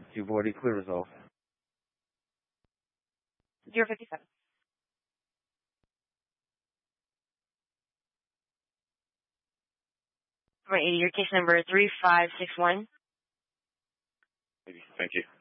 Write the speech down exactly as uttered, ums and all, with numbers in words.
You've already clear resolve. zero fifty-seven. Right, your case number three five six one. Thank you.